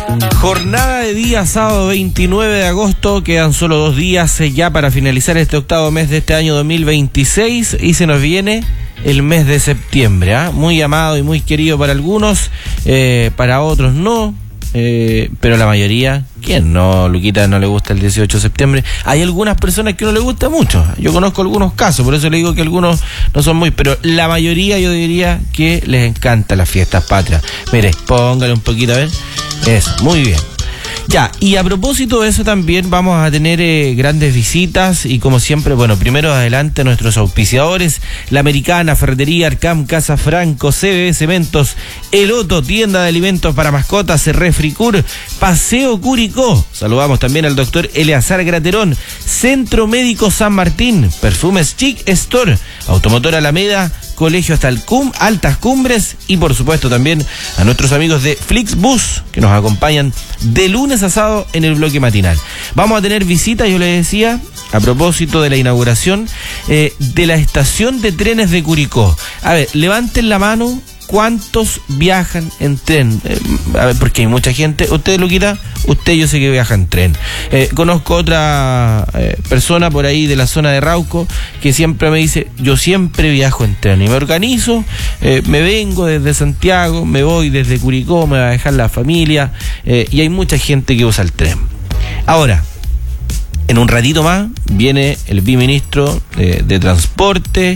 Jornada de día, sábado 29 de agosto, quedan solo 2 días ya para finalizar este octavo mes de este año 2026 y se nos viene el mes de septiembre, muy amado y muy querido para algunos, para otros no, pero la mayoría, ¿quién no, Luquita, no le gusta el 18 de septiembre? Hay algunas personas que no le gusta mucho, yo conozco algunos casos, por eso le digo que algunos no son muy, pero la mayoría yo diría que les encanta las fiestas patrias. Mire, póngale un poquito a ver, eso, muy bien. Ya, y a propósito de eso también vamos a tener grandes visitas y como siempre, bueno, primero adelante nuestros auspiciadores, La Americana, Ferretería Arcam, Casa Franco, CB Cementos, El Otto, tienda de alimentos para mascotas, Refricur, Paseo Curicó. Saludamos también al doctor Eleazar Graterón, Centro Médico San Martín, Perfumes Chic Store, Automotor Alameda, Colegio Altas Cumbres y por supuesto también a nuestros amigos de Flixbus que nos acompañan de lunes a sábado en el bloque matinal. Vamos a tener visitas, yo les decía, a propósito de la inauguración de la estación de trenes de Curicó. A ver, levanten la mano. ¿Cuántos viajan en tren? A ver, porque hay mucha gente. Usted, Luquita, usted yo sé que viaja en tren. Conozco otra persona por ahí de la zona de Rauco que siempre me dice, yo siempre viajo en tren y me organizo, me vengo desde Santiago, me voy desde Curicó, me va a dejar la familia, y hay mucha gente que usa el tren. Ahora, en un ratito más viene el viceministro de Transporte,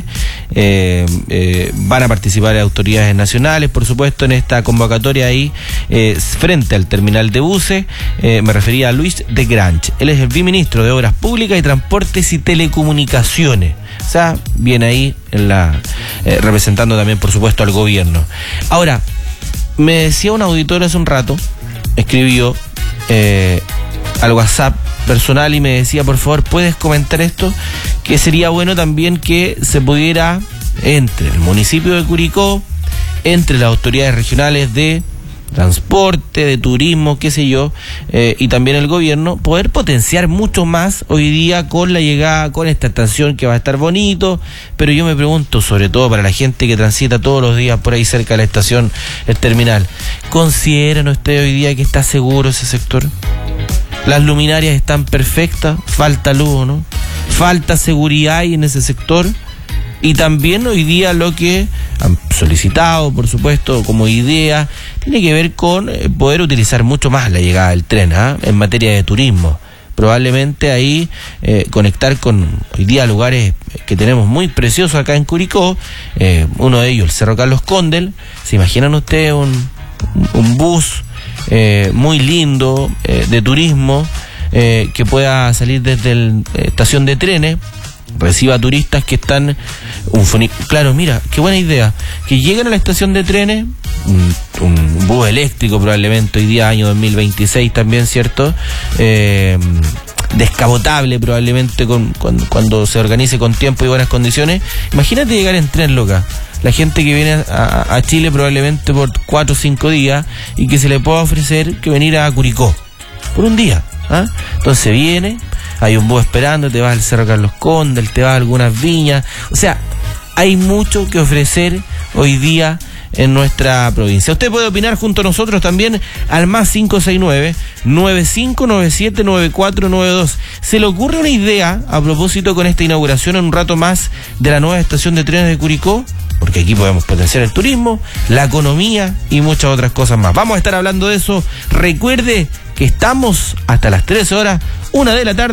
van a participar autoridades nacionales, por supuesto, en esta convocatoria ahí, frente al terminal de buses. Me refería a Luis de Granch. Él es el viceministro de Obras Públicas y Transportes y Telecomunicaciones. O sea, viene ahí representando también, por supuesto, al gobierno. Ahora, me decía un auditor hace un rato, escribió al WhatsApp personal y me decía, por favor, ¿puedes comentar esto? Que sería bueno también que se pudiera, entre el municipio de Curicó, entre las autoridades regionales de transporte, de turismo, qué sé yo, y también el gobierno, poder potenciar mucho más hoy día con la llegada, con esta estación que va a estar bonito, pero yo me pregunto, sobre todo para la gente que transita todos los días por ahí cerca de la estación, el terminal, ¿consideran ustedes hoy día que está seguro ese sector? Las luminarias están perfectas, falta luz, ¿no? Falta seguridad ahí en ese sector. Y también hoy día lo que han solicitado, por supuesto, como idea, tiene que ver con poder utilizar mucho más la llegada del tren, en materia de turismo. Probablemente ahí conectar con hoy día lugares que tenemos muy preciosos acá en Curicó, uno de ellos, el Cerro Carlos Condel. ¿Se imaginan ustedes un bus muy lindo de turismo que pueda salir desde la estación de trenes, reciba turistas que están claro, mira, qué buena idea, que lleguen a la estación de trenes, un bus eléctrico probablemente hoy día, año 2026 también, ¿cierto? Descapotable probablemente cuando se organice con tiempo y buenas condiciones. Imagínate llegar en tren, loca. La gente que viene a Chile probablemente por 4 o 5 días y que se le pueda ofrecer que venir a Curicó por un día. Entonces viene, hay un bus esperando, te vas al Cerro Carlos Condel, te vas a algunas viñas. O sea, hay mucho que ofrecer hoy día en nuestra provincia. Usted puede opinar junto a nosotros también al más 569-9597-9492. ¿Se le ocurre una idea a propósito con esta inauguración en un rato más de la nueva estación de trenes de Curicó? Porque aquí podemos potenciar el turismo, la economía y muchas otras cosas más. Vamos a estar hablando de eso. Recuerde que estamos hasta las 13 horas, 1 de la tarde.